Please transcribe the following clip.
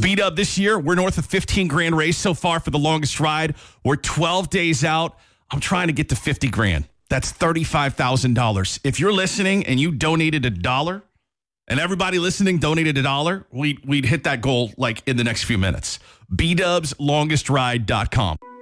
B-Dub, this year, we're north of 15 grand raised so far for the longest ride. We're 12 days out. I'm trying to get to 50 grand. That's $35,000. If you're listening and you donated $1, and everybody listening donated $1, we'd hit that goal like in the next few minutes. BDubsLongestRide.com.